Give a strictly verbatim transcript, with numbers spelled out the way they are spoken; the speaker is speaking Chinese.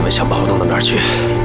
们想把我弄到哪儿去？